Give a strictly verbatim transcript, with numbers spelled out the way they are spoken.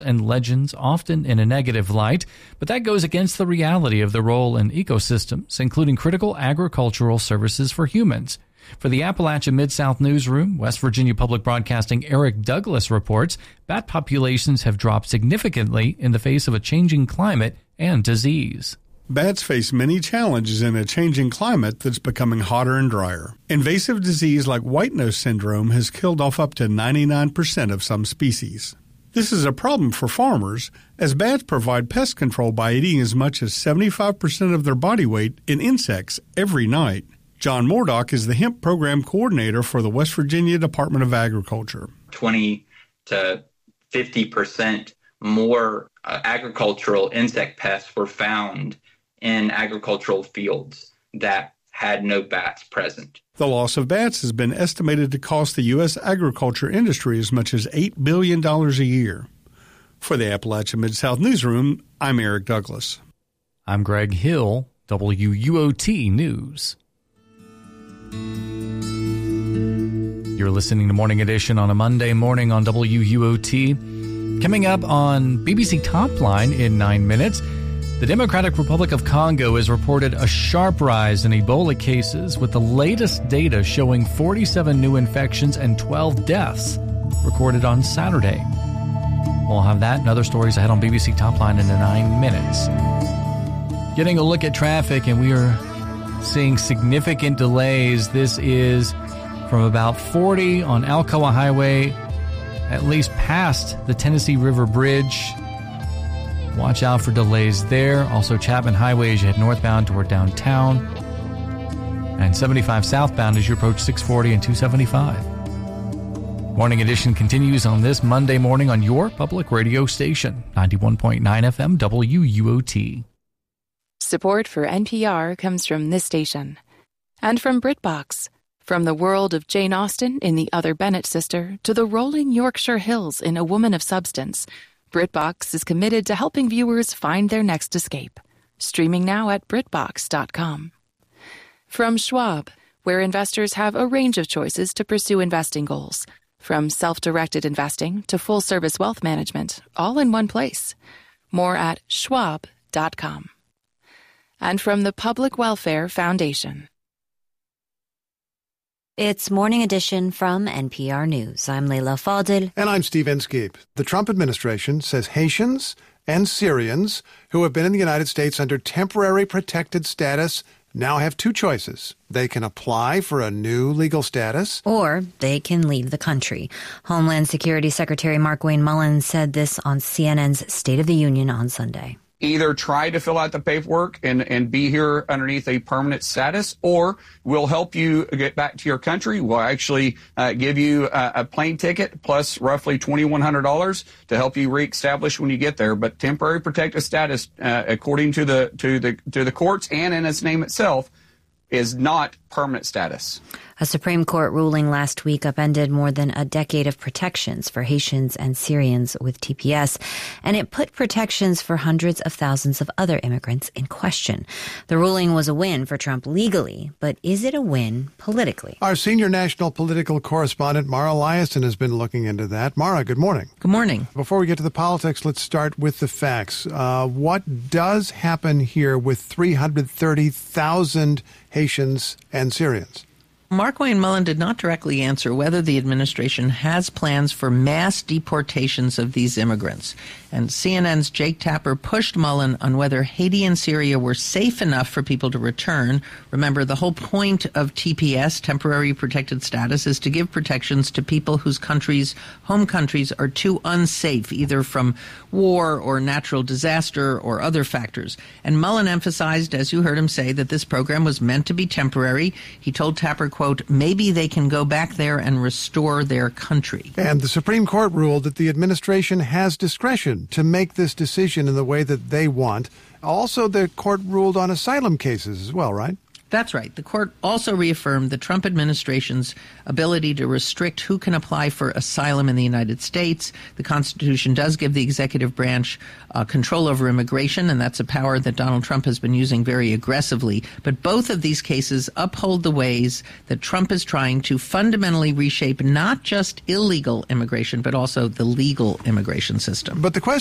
and legends, often in a negative light, but that goes against the reality of the role in ecosystems, including critical agricultural services for humans. For the Appalachia Mid-South Newsroom, West Virginia Public Broadcasting Eric Douglas reports bat populations have dropped significantly in the face of a changing climate and disease. Bats face many challenges in a changing climate that's becoming hotter and drier. Invasive disease like white nose syndrome has killed off up to ninety-nine percent of some species. This is a problem for farmers, as bats provide pest control by eating as much as seventy-five percent of their body weight in insects every night. John Mordock is the hemp program coordinator for the West Virginia Department of Agriculture. twenty to fifty percent more uh, agricultural insect pests were found in agricultural fields that had no bats present. The loss of bats has been estimated to cost the U S agriculture industry as much as eight billion dollars a year. For the Appalachia Mid-South Newsroom, I'm Eric Douglas. I'm Greg Hill, W U O T News. You're listening to Morning Edition on a Monday morning on W U O T. Coming up on B B C Topline in nine minutes, the Democratic Republic of Congo has reported a sharp rise in Ebola cases, with the latest data showing forty-seven new infections and twelve deaths recorded on Saturday. We'll have that and other stories ahead on B B C Topline in nine minutes. Getting a look at traffic, and we are seeing significant delays. This is from about forty on Alcoa Highway, at least past the Tennessee River Bridge. Watch out for delays there. Also Chapman Highway as you head northbound toward downtown. And seventy-five southbound as you approach six forty and two seventy-five. Morning Edition continues on this Monday morning on your public radio station, ninety-one point nine F M W U O T. Support for N P R comes from this station. And from BritBox. From the world of Jane Austen in The Other Bennett Sister to the rolling Yorkshire Hills in A Woman of Substance, BritBox is committed to helping viewers find their next escape. Streaming now at BritBox dot com. From Schwab, where investors have a range of choices to pursue investing goals. From self-directed investing to full-service wealth management, all in one place. More at Schwab dot com. And from the Public Welfare Foundation. It's Morning Edition from N P R News. I'm Leila Fadil. And I'm Steve Inskeep. The Trump administration says Haitians and Syrians who have been in the United States under temporary protected status now have two choices. They can apply for a new legal status, or they can leave the country. Homeland Security Secretary Markwayne Mullin said this on C N N's State of the Union on Sunday. Either try to fill out the paperwork and, and be here underneath a permanent status, or we'll help you get back to your country. We'll actually uh, give you a, a plane ticket plus roughly twenty-one hundred dollars to help you reestablish when you get there. But temporary protected status, uh, according to the to the to the courts and in its name itself, is not permanent status. A Supreme Court ruling last week upended more than a decade of protections for Haitians and Syrians with T P S, and it put protections for hundreds of thousands of other immigrants in question. The ruling was a win for Trump legally, but is it a win politically? Our senior national political correspondent, Mara Liasson, has been looking into that. Mara, good morning. Good morning. Before we get to the politics, let's start with the facts. Uh, what does happen here with three hundred thirty thousand Haitians and Syrians? Markwayne Mullin did not directly answer whether the administration has plans for mass deportations of these immigrants. And C N N's Jake Tapper pushed Mullin on whether Haiti and Syria were safe enough for people to return. Remember, the whole point of T P S, temporary protected status, is to give protections to people whose countries, home countries, are too unsafe, either from war or natural disaster or other factors. And Mullin emphasized, as you heard him say, that this program was meant to be temporary. He told Tapper, quote, maybe they can go back there and restore their country. And the Supreme Court ruled that the administration has discretion to make this decision in the way that they want. Also, the court ruled on asylum cases as well, right? That's right. The court also reaffirmed the Trump administration's ability to restrict who can apply for asylum in the United States. The Constitution does give the executive branch uh, control over immigration, and that's a power that Donald Trump has been using very aggressively. But both of these cases uphold the ways that Trump is trying to fundamentally reshape not just illegal immigration, but also the legal immigration system. But the question